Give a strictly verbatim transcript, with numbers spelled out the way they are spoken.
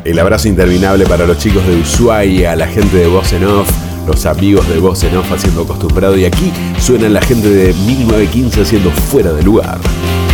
el abrazo interminable para los chicos de Ushuaia, la gente de Voz en Off, los amigos de Voz en Off haciendo Acostumbrado. Y aquí suena la gente de mil novecientos quince haciendo Fuera de Lugar.